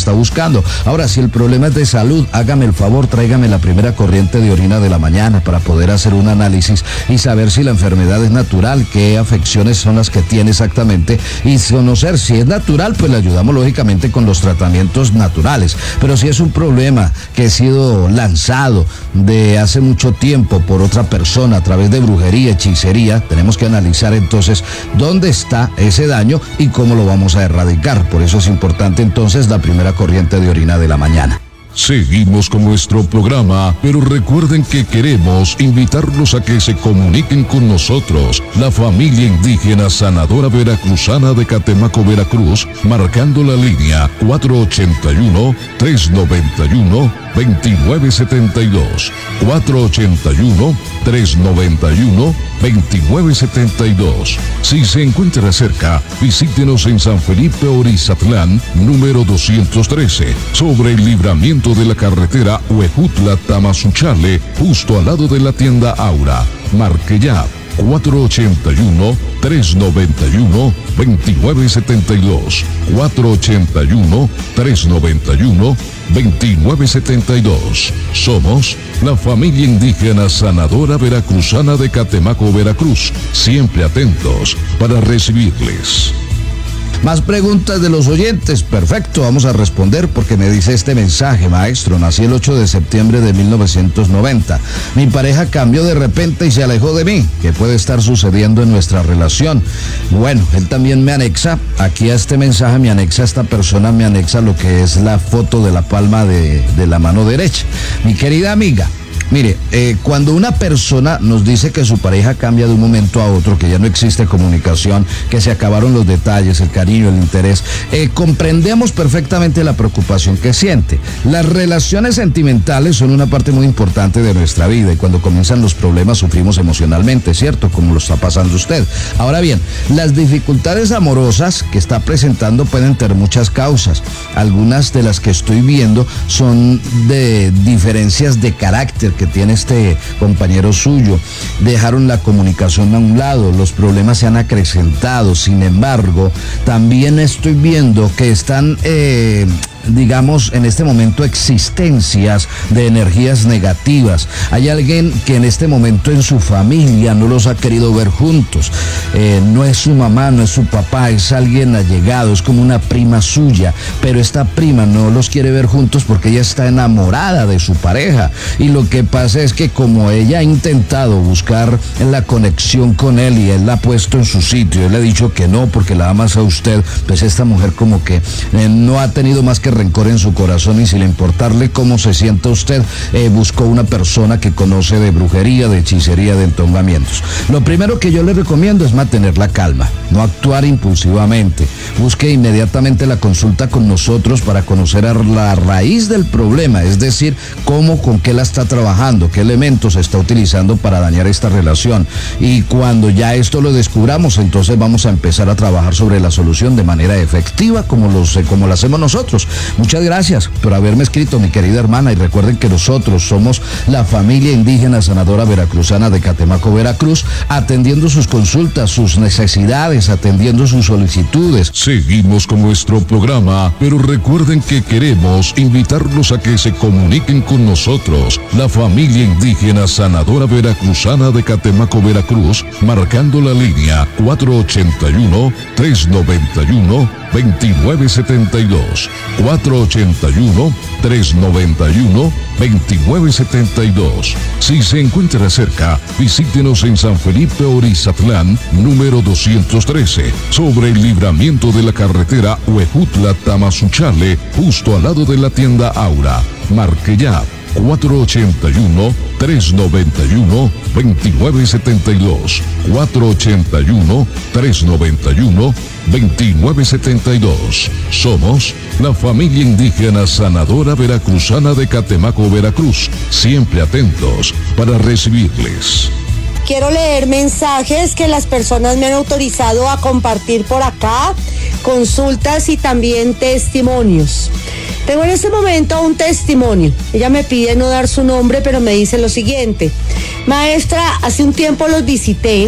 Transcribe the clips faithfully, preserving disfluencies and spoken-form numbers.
está buscando. Ahora, si el problema es de salud, hágame el favor, tráigame la primera corriente de orina de la mañana para poder hacer un análisis y saber si la enfermedad es natural, qué afecciones son las que tiene exactamente, y conocer si es natural, pues le ayudamos lógicamente con los tratamientos naturales. Pero si es un problema que ha sido lanzado de hace mucho tiempo por otra persona a través de brujería, hechicería, tenemos que analizar entonces dónde está ese daño y cómo lo vamos a erradicar. Por eso es importante entonces la primera corriente de orina de la mañana. Seguimos con nuestro programa, pero recuerden que queremos invitarlos a que se comuniquen con nosotros, la familia indígena sanadora veracruzana de Catemaco, Veracruz, marcando la línea cuatro ochenta y uno, tres noventa y uno, veintinueve setenta y dos, cuatro ochenta y uno, tres noventa y uno, veintinueve setenta y dos. Si se encuentra cerca, visítenos en San Felipe Orizatlán, número doscientos trece, sobre el libramiento de la carretera Huejutla-Tamazunchale, justo al lado de la tienda Aura. Marque ya cuatro ochenta y uno, tres noventa y uno, veintinueve setenta y dos, cuatro ochenta y uno, tres noventa y uno, veintinueve setenta y dos. Somos la familia indígena sanadora veracruzana de Catemaco, Veracruz, siempre atentos para recibirles. Más preguntas de los oyentes. Perfecto, vamos a responder porque me dice este mensaje: maestro, nací el ocho de septiembre de mil novecientos noventa. Mi pareja cambió de repente y se alejó de mí. ¿Qué puede estar sucediendo en nuestra relación? Bueno, él también me anexa, aquí a este mensaje me anexa, esta persona me anexa lo que es la foto de la palma de, de la mano derecha. Mi querida amiga, mire, eh, cuando una persona nos dice que su pareja cambia de un momento a otro, que ya no existe comunicación, que se acabaron los detalles, el cariño, el interés, eh, comprendemos perfectamente la preocupación que siente. Las relaciones sentimentales son una parte muy importante de nuestra vida y cuando comienzan los problemas sufrimos emocionalmente, ¿cierto? Como lo está pasando usted. Ahora bien, las dificultades amorosas que está presentando pueden tener muchas causas. Algunas de las que estoy viendo son de diferencias de carácter que tiene este compañero suyo. Dejaron la comunicación a un lado, los problemas se han acrecentado. Sin embargo, también estoy viendo que están eh, digamos, en este momento existencias de energías negativas. Hay alguien que en este momento en su familia no los ha querido ver juntos. Eh, no es su mamá, no es su papá, es alguien allegado, es como una prima suya, pero esta prima no los quiere ver juntos porque ella está enamorada de su pareja. Y lo que pasa es que como ella ha intentado buscar la conexión con él y él la ha puesto en su sitio, él le ha dicho que no porque la ama a usted, pues esta mujer como que eh, no ha tenido más que rencor en su corazón y sin importarle cómo se sienta usted, eh, buscó una persona que conoce de brujería, de hechicería, de entongamientos. Lo primero que yo le recomiendo es mantener la calma, no actuar impulsivamente. Busque inmediatamente la consulta con nosotros para conocer la raíz del problema, es decir, cómo, con qué la está trabajando, qué elementos está utilizando para dañar esta relación. Y cuando ya esto lo descubramos, entonces vamos a empezar a trabajar sobre la solución de manera efectiva, como, los, como lo hacemos nosotros. Muchas gracias por haberme escrito, mi querida hermana, y recuerden que nosotros somos la familia indígena sanadora veracruzana de Catemaco, Veracruz, atendiendo sus consultas, sus necesidades, atendiendo sus solicitudes. Seguimos con nuestro programa, pero recuerden que queremos invitarlos a que se comuniquen con nosotros, la familia indígena sanadora veracruzana de Catemaco, Veracruz, marcando la línea cuatro ochenta y uno, tres noventa y uno, veintinueve setenta y dos, cuatro ochenta y uno, tres noventa y uno, veintinueve setenta y dos. Si se encuentra cerca, visítenos en San Felipe Orizatlán, número doscientos trece, sobre el libramiento de la carretera Huejutla-Tamazunchale, justo al lado de la tienda Aura. Marque ya cuatro ochenta y uno, tres noventa y uno, veintinueve setenta y dos, cuatro ochenta y uno, tres noventa y uno, veintinueve setenta y dos. Somos la familia indígena sanadora veracruzana de Catemaco, Veracruz, siempre atentos para recibirles. Quiero leer mensajes que las personas me han autorizado a compartir por acá, consultas y también testimonios. Tengo en este momento un testimonio. Ella me pide no dar su nombre, pero me dice lo siguiente: maestra, hace un tiempo los visité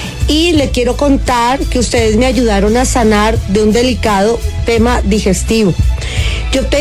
y le quiero contar que ustedes me ayudaron a sanar de un delicado tema digestivo. Yo